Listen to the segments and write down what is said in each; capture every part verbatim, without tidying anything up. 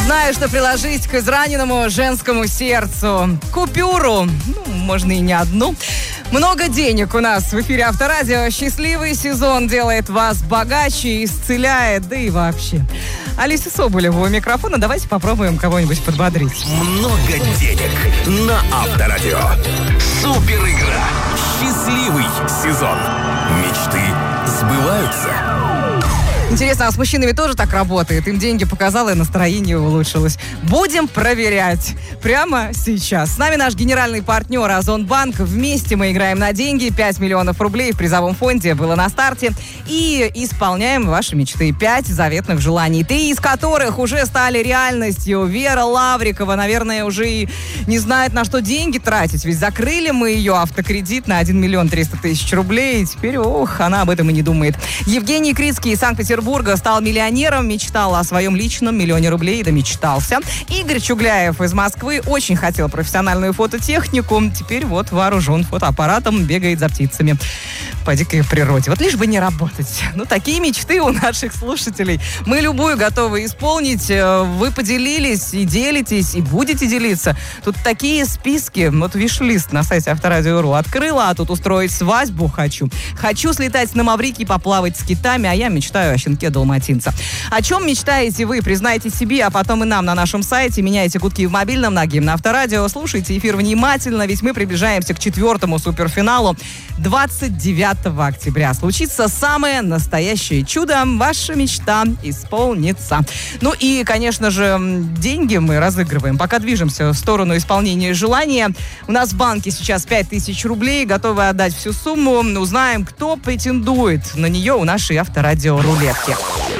Знаю, что приложить к израненному женскому сердцу купюру, ну, можно и не одну. Много денег у нас в эфире Авторадио. Счастливый сезон делает вас богаче, исцеляет, да и вообще. Алиса Соболева у микрофона. Давайте попробуем кого-нибудь подбодрить. Много денег на Авторадио. Супер игра. Счастливый сезон. Мечты сбываются. Интересно, а с мужчинами тоже так работает? Им деньги показала, и настроение улучшилось. Будем проверять прямо сейчас. С нами наш генеральный партнер Озонбанк. Вместе мы играем на деньги. пять миллионов рублей в призовом фонде было на старте. И исполняем ваши мечты. пять заветных желаний. Три из которых уже стали реальностью. Вера Лаврикова, наверное, уже и не знает, на что деньги тратить. Ведь закрыли мы ее автокредит на один миллион триста тысяч рублей. И теперь, ох, она об этом и не думает. Евгений Крицкий из Санкт-Петербурга стал миллионером, мечтал о своем личном миллионе рублей, да мечтался. Игорь Чугляев из Москвы очень хотел профессиональную фототехнику, теперь вот вооружен фотоаппаратом, бегает за птицами по дикой природе. Вот лишь бы не работать. Ну, такие мечты у наших слушателей. Мы любую готовы исполнить. Вы поделились и делитесь, и будете делиться. Тут такие списки. Вот виш-лист на сайте Авторадио.ру открыла, а тут устроить свадьбу хочу. Хочу слетать на Маврикий, поплавать с китами, а я мечтаю о щенке далматинца. О чем мечтаете вы? Признайте себе, а потом и нам на нашем сайте. Меняйте гудки в мобильном на Гимн Авторадио. Слушайте эфир внимательно, ведь мы приближаемся к четвертому суперфиналу. двадцать девятого октября случится самое настоящее чудо. Ваша мечта исполнится. Ну и, конечно же, деньги мы разыгрываем. Пока движемся в сторону исполнения желания. У нас в банке сейчас пять тысяч рублей. Готовы отдать всю сумму. Узнаем, кто претендует на нее у нашей Авторадио рулетки.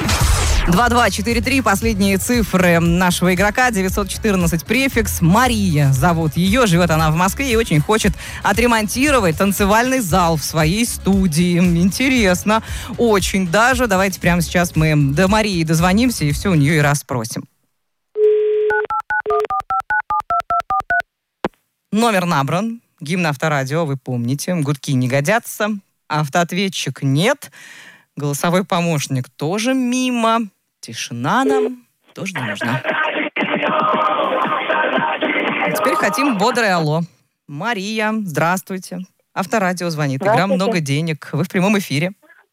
два два четыре три, последние цифры нашего игрока, девятьсот четырнадцать префикс. Мария зовут ее, живет она в Москве и очень хочет отремонтировать танцевальный зал в своей студии. Интересно, очень даже. Давайте прямо сейчас мы до Марии дозвонимся и все у нее и расспросим. Номер набран. Гимн Авторадио, вы помните. Гудки не годятся. Автоответчик нет. Голосовой помощник тоже мимо. Тишина нам тоже не нужна. А теперь хотим бодрое алло. Мария, здравствуйте. Авторадио звонит. Игра «Много денег». Вы в прямом эфире.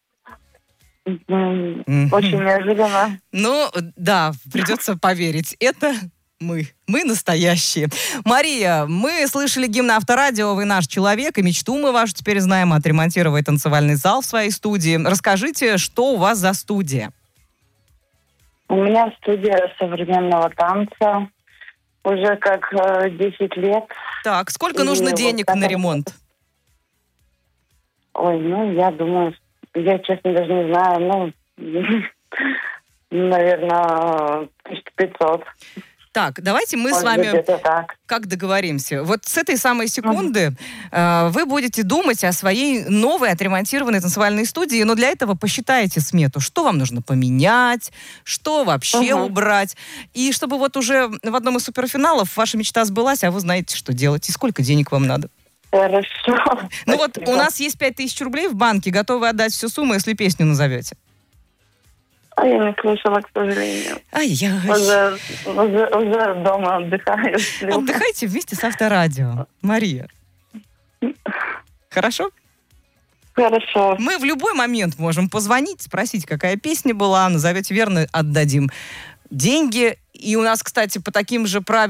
Очень неожиданно. Ну, да, придется поверить. Это мы. Мы настоящие. Мария, мы слышали гимн Авторадио, вы наш человек, и мечту мы вашу теперь знаем отремонтировать танцевальный зал в своей студии. Расскажите, что у вас за студия? У меня студия современного танца уже как э, десять лет. Так, сколько и нужно вот денег на ремонт? Ой, ну, я думаю, я, честно, даже не знаю, ну, наверное, тысяча пятьсот. Так, давайте мы Может с вами быть, как договоримся. Вот с этой самой секунды uh-huh. э, вы будете думать о своей новой отремонтированной танцевальной студии, но для этого посчитайте смету, что вам нужно поменять, что вообще uh-huh. убрать. И чтобы вот уже в одном из суперфиналов ваша мечта сбылась, а вы знаете, что делать и сколько денег вам надо. Хорошо. Ну вот у нас есть пять тысяч рублей в банке, готовы отдать всю сумму, если песню назовете. А я не слышала, к сожалению. Ай-яй. Уже, уже, уже дома отдыхаю. Сплю. Отдыхайте вместе с Авторадио, Мария. Хорошо? Хорошо. Мы в любой момент можем позвонить, спросить, какая песня была, назовете верно, отдадим деньги. И у нас, кстати, по таким же правилам